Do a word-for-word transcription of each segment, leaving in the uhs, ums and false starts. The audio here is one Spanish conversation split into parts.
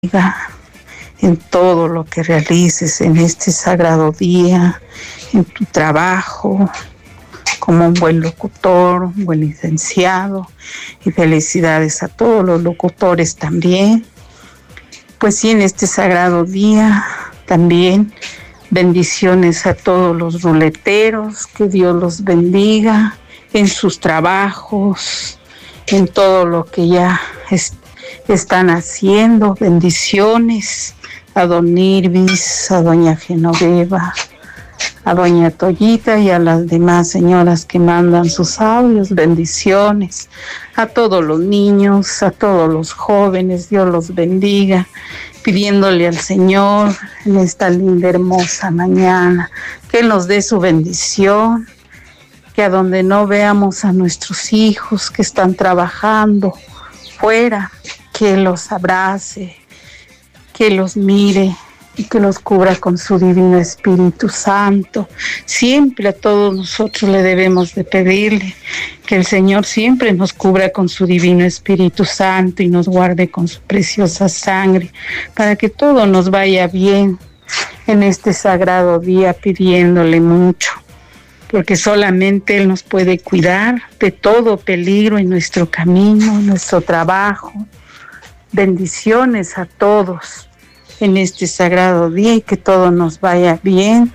en todo lo que realices en este sagrado día, en tu trabajo, como un buen locutor, un buen licenciado, y felicidades a todos los locutores también. Pues sí, en este sagrado día también bendiciones a todos los ruleteros, que Dios los bendiga en sus trabajos, en todo lo que ya es, están haciendo. Bendiciones a don Irvis, a doña Genoveva, a doña Toyita y a las demás señoras que mandan sus audios. Bendiciones a todos los niños, a todos los jóvenes, Dios los bendiga, pidiéndole al Señor en esta linda, hermosa mañana que nos dé su bendición, que a donde no veamos a nuestros hijos que están trabajando fuera, que los abrace, que los mire y que los cubra con su divino Espíritu Santo. Siempre a todos nosotros le debemos de pedirle que el Señor siempre nos cubra con su divino Espíritu Santo y nos guarde con su preciosa sangre, para que todo nos vaya bien en este sagrado día, pidiéndole mucho, porque solamente Él nos puede cuidar de todo peligro en nuestro camino, en nuestro trabajo. Bendiciones a todos en este sagrado día y que todo nos vaya bien.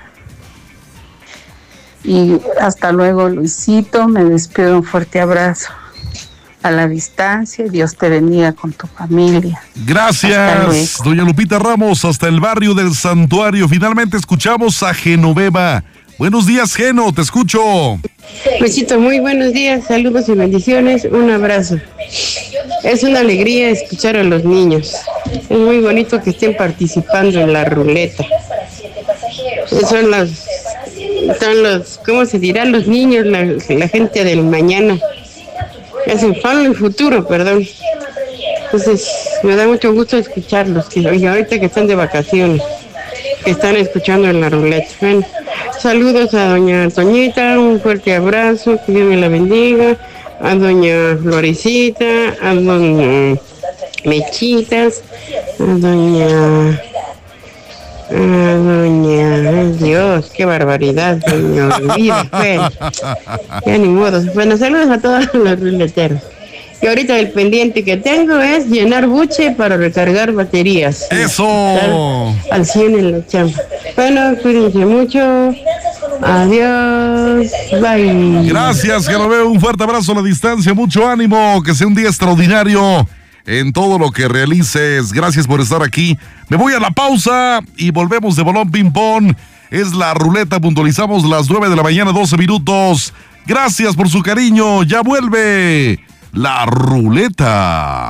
Y hasta luego, Luisito, me despido, un fuerte abrazo a la distancia, Dios te bendiga con tu familia. Gracias, doña Lupita Ramos, hasta el barrio del Santuario. Finalmente escuchamos a Genoveva. Buenos días, Geno, te escucho. Luisito, muy buenos días, saludos y bendiciones, un abrazo. Es una alegría escuchar a los niños. Es muy bonito que estén participando en la ruleta. Son los, son los, ¿cómo se dirá? Los niños, la, la gente del mañana. Es un fan del futuro, perdón. Entonces, me da mucho gusto escucharlos, que y ahorita que están de vacaciones, que están escuchando en la ruleta. Bueno, saludos a doña Toñita, un fuerte abrazo, que Dios me la bendiga, a doña Florecita, a doña Mechitas, a doña... a doña... ay, Dios, qué barbaridad, doña Olvida, bueno, ya ni modo. Bueno, saludos a todos los ruleteros. Y ahorita el pendiente que tengo es llenar buche para recargar baterías. ¡Eso! Al cien en la chamba. Bueno, cuídense mucho. Adiós. Bye. Gracias, Genoveva. Un fuerte abrazo a la distancia. Mucho ánimo. Que sea un día extraordinario en todo lo que realices. Gracias por estar aquí. Me voy a la pausa y volvemos de Bolón Ping Pong. Es la ruleta. Puntualizamos las nueve de la mañana, doce minutos. Gracias por su cariño. Ya vuelve la ruleta.